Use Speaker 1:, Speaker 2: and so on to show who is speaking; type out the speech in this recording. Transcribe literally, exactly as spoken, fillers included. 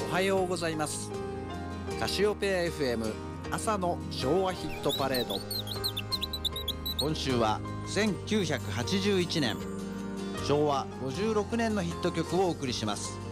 Speaker 1: おはようございます。カシオペア エフエム 朝の昭和ヒットパレード。今週はせんきゅうひゃくはちじゅういちねん、しょうわごじゅうろくねんのヒット曲をお送りします。